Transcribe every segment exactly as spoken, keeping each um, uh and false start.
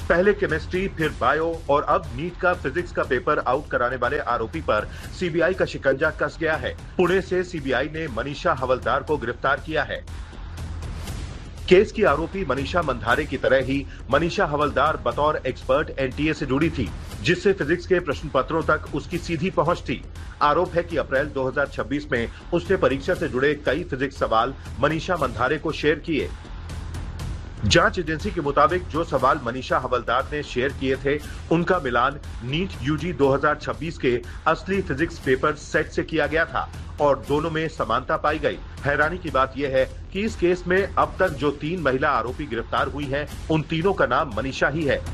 पहले केमिस्ट्री, फिर बायो और अब नीट का फिजिक्स का पेपर आउट कराने वाले आरोपी पर सीबीआई का शिकंजा कस गया है। पुणे से सीबीआई ने मनीषा हवलदार को गिरफ्तार किया है। केस की आरोपी मनीषा मंधारे की तरह ही मनीषा हवलदार बतौर एक्सपर्ट एनटीए से जुड़ी थी, जिससे फिजिक्स के प्रश्न पत्रों तक उसकी सीधी पहुंच थी। आरोप है कि अप्रैल दो हज़ार छब्बीस में उसने परीक्षा से जुड़े कई फिजिक्स सवाल मनीषा मंधारे को शेयर किए। जांच एजेंसी के मुताबिक जो सवाल मनीषा हवलदार ने शेयर किए थे, उनका मिलान नीट यूजी दो हज़ार छब्बीस के असली फिजिक्स पेपर सेट से किया गया था और दोनों में समानता पाई गई। हैरानी की बात यह है कि इस केस में अब तक जो तीन महिला आरोपी गिरफ्तार हुई हैं, उन तीनों का नाम मनीषा ही है।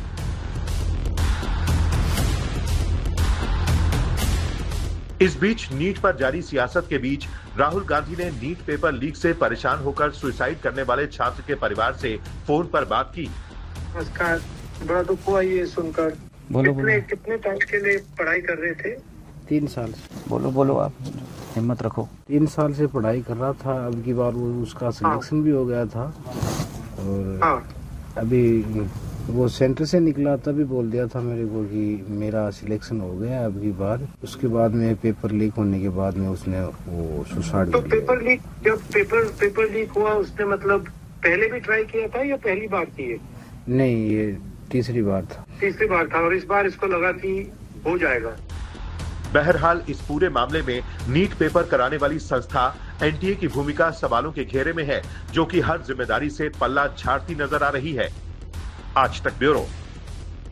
इस बीच नीट पर जारी सियासत के बीच राहुल गांधी ने नीट पेपर लीक से परेशान होकर सुसाइड करने वाले छात्र के परिवार से फोन पर बात की। नमस्कार, बड़ा दुख हुआ ये सुनकर। बोलो कितने बोलो। कितने टाइम के लिए पढ़ाई कर रहे थे? तीन साल। बोलो बोलो, आप हिम्मत रखो। तीन साल से पढ़ाई कर रहा था। अब की बार वो उसका सिलेक्शन भी हो गया था और हाँ। अभी वो सेंटर से निकला तभी बोल दिया था मेरे को कि मेरा सिलेक्शन हो गया अब की बार। उसके बाद में पेपर लीक होने के बाद में उसने वो सुसाइड तो पेपर लीक जब पेपर पेपर लीक हुआ, उसने मतलब पहले भी ट्राई किया था या पहली बार की है? नहीं, ये तीसरी बार था। तीसरी बार था और इस बार इसको लगा कि हो जाएगा। बहरहाल इस पूरे मामले में नीट पेपर कराने वाली संस्था एनटीए की भूमिका सवालों के घेरे में है, जो कि हर जिम्मेदारी से पल्ला झाड़ती नजर आ रही है। आज तक ब्यूरो।